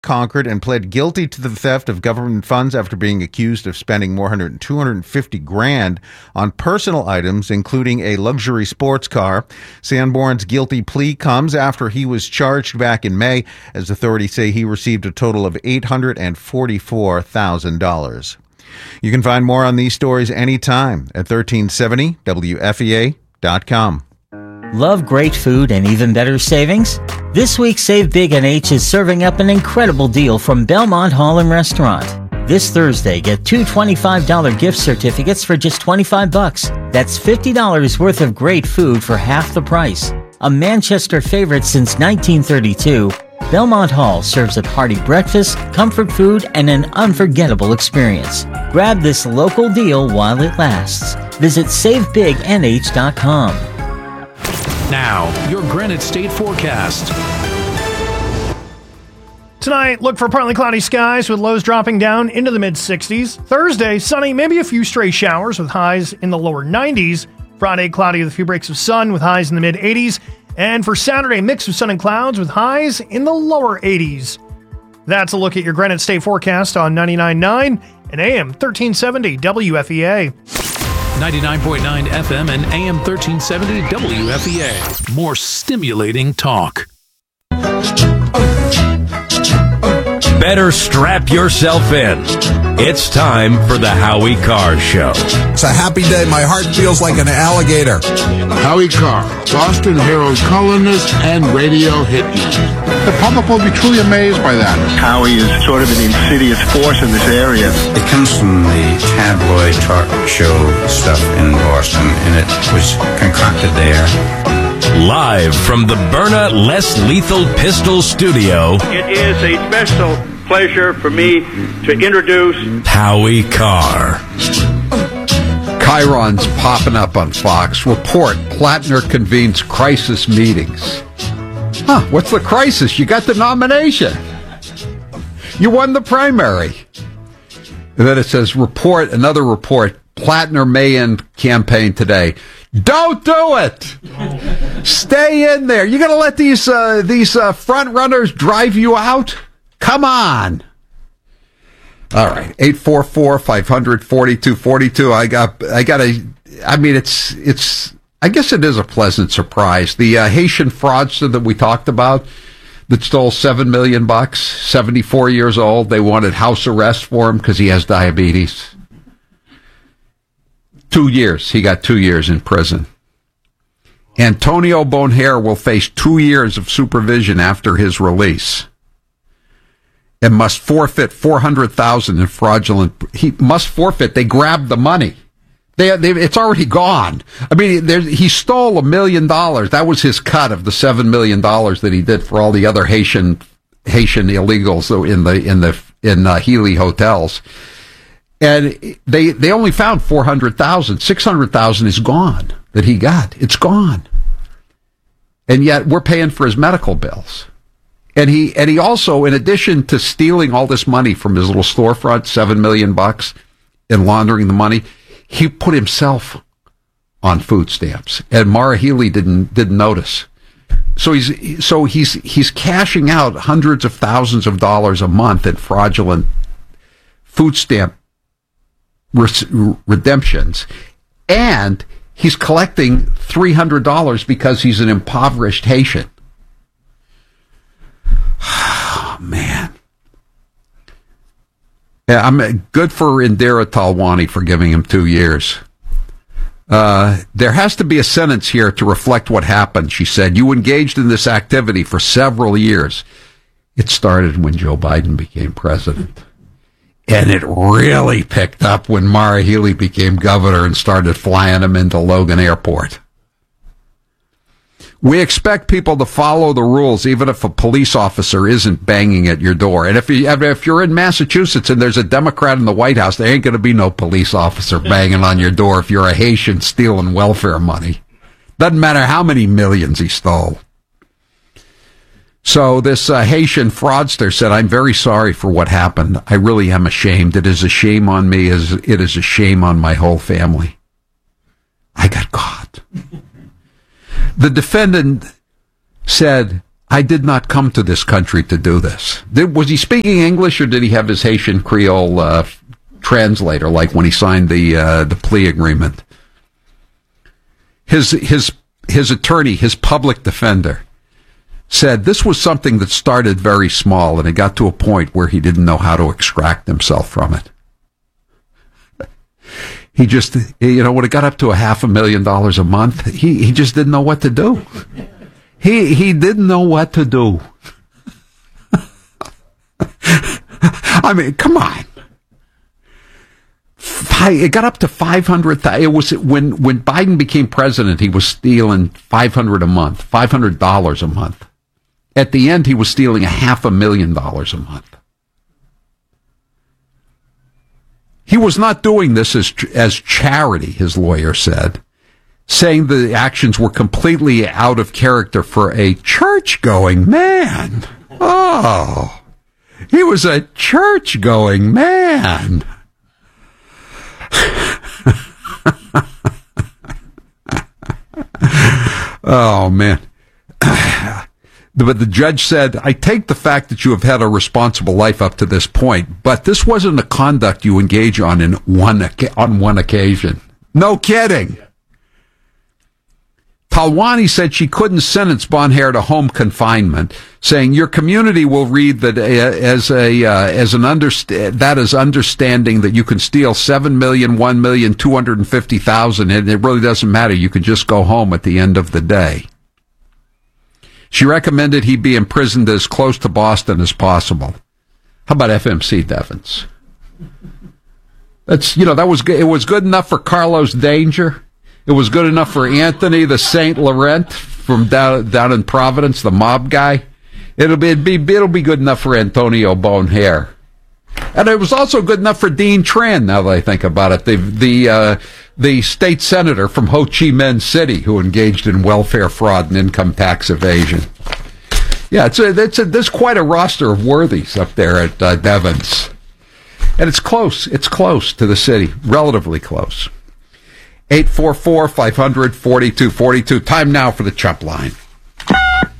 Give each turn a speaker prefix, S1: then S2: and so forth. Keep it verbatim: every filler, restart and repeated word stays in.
S1: Concord and pled guilty to the theft of government funds after being accused of spending more than two hundred fifty grand on personal items, including a luxury sports car. Sanborn's guilty plea comes after he was charged back in May, as authorities say he received a total of eight hundred forty-four thousand dollars. You can find more on these stories anytime at thirteen seventy W F E A dot com.
S2: Love great food and even better savings? This week, Save Big N H is serving up an incredible deal from Belmont Hall and Restaurant. This Thursday, get two twenty-five dollars gift certificates for just twenty-five bucks. That's fifty dollars worth of great food for half the price. A Manchester favorite since nineteen thirty-two, Belmont Hall serves a hearty breakfast, comfort food, and an unforgettable experience. Grab this local deal while it lasts. Visit save big N H dot com.
S3: Now, your Granite State forecast.
S4: Tonight, look for partly cloudy skies with lows dropping down into the mid-sixties. Thursday, sunny, maybe a few stray showers with highs in the lower nineties. Friday, cloudy with a few breaks of sun with highs in the mid-eighties. And for Saturday, mix of sun and clouds with highs in the lower eighties. That's a look at your Granite State forecast on ninety-nine point nine and A M thirteen seventy W F E A.
S3: ninety-nine point nine F M and A M thirteen seventy W F E A. More stimulating talk.
S5: Better strap yourself in. It's time for the Howie Carr Show.
S6: It's a happy day. My heart feels like an alligator.
S7: Howie Carr, Boston Herald columnist and radio hitman. The public will be truly amazed by that.
S8: Howie is sort of an insidious force in this area.
S9: It comes from the tabloid talk show stuff in Boston, and it was concocted there.
S5: Live from the Byrna Less Lethal Pistol Studio,
S10: it is a special pleasure for me to introduce
S5: Howie Carr.
S11: Chiron's popping up on Fox. Report, Plattner convenes crisis meetings. Huh, what's the crisis? You got the nomination. You won the primary. And then it says, report, another report, Plattner may end campaign today. Don't do it. Stay in there. You going to let these uh, these uh, front runners drive you out? Come on. All right, eight four four, five hundred, forty-two forty-two. I got I got a I mean it's it's I guess it is a pleasant surprise. The uh, Haitian fraudster that we talked about that stole seven million bucks, seventy-four years old. They wanted house arrest for him because he has diabetes. Two years. He got two years in prison. Antonio Bonhair will face two years of supervision after his release and must forfeit four hundred thousand dollars in fraudulent. He must forfeit. They grabbed the money. They, they it's already gone. I mean, he stole a million dollars. That was his cut of the seven million dollars that he did for all the other Haitian Haitian illegals in the in the in uh, Healy hotels. And they they only found four hundred thousand dollars. six hundred thousand dollars is gone that he got. It's gone. And yet we're paying for his medical bills. And he and he also, in addition to stealing all this money from his little storefront, seven million bucks, and laundering the money, he put himself on food stamps. And Maura Healey didn't didn't notice. So he's so he's he's cashing out hundreds of thousands of dollars a month in fraudulent food stamp redemptions, and he's collecting three hundred dollars because he's an impoverished Haitian. Oh, man. Yeah, I'm good for Indira Talwani for giving him two years. Uh, there has to be a sentence here to reflect what happened, she said. You engaged in this activity for several years. It started when Joe Biden became president. And it really picked up when Maura Healey became governor and started flying him into Logan Airport. We expect people to follow the rules, even if a police officer isn't banging at your door. And if, you, if you're in Massachusetts and there's a Democrat in the White House, there ain't going to be no police officer banging on your door if you're a Haitian stealing welfare money. Doesn't matter how many millions he stole. So this uh, Haitian fraudster said, I'm very sorry for what happened. I really am ashamed. It is a shame on me as it is a shame on my whole family. I got caught. The defendant said, I did not come to this country to do this. Did, was he speaking English, or did he have his Haitian Creole uh, translator, like when he signed the uh, the plea agreement? His his his attorney, his public defender, said this was something that started very small, and it got to a point where he didn't know how to extract himself from it. He just, you know, when it got up to a half a million dollars a month, he, he just didn't know what to do. He he didn't know what to do. I mean, come on. It got up to five hundred thousand. It was when when Biden became president, he was stealing five hundred a month, five hundred dollars a month. At the end, he was stealing a half a million dollars a month. He was not doing this as as charity, his lawyer said, saying the actions were completely out of character for a church-going man. Oh, he was a church-going man. Oh, man. But the judge said, I take the fact that you have had a responsible life up to this point, but this wasn't a conduct you engage on in one on one occasion. No kidding. Talwani said she couldn't sentence Bonhair to home confinement, saying your community will read that as a uh, as an underst- that is understanding that you can steal seven million, one million, two hundred and fifty thousand, and it really doesn't matter. You can just go home at the end of the day. She recommended he be imprisoned as close to Boston as possible. How about F M C Devens? That's, you know, that was it was good enough for Carlos Danger. It was good enough for Anthony the Saint Laurent from down down in Providence, the mob guy. It'll be, it'll be it'll be good enough for Antonio Bonhair. And it was also good enough for Dean Tran, now that I think about it, the the uh, the state senator from Ho Chi Minh City who engaged in welfare fraud and income tax evasion. Yeah, it's a, it's a, there's quite a roster of worthies up there at uh, Devens. And it's close. It's close to the city, relatively close. eight four four, five hundred, forty-two forty-two. Time now for the Chump Line.